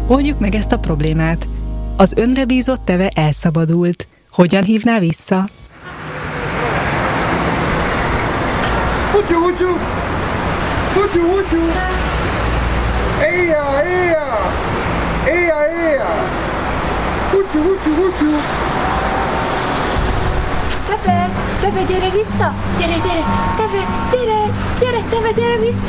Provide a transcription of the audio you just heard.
Oldjuk meg ezt a problémát. Az önre bízott teve elszabadult. Hogyan hívná vissza? Hutyu, hutyu! Hutyu, hutyu! Éjjá, éjjá! Éjjá, éjjá! Hutyu, hutyu, hutyu! Teve, gyere vissza! Gyere, Teve, gyere, Teve, gyere vissza!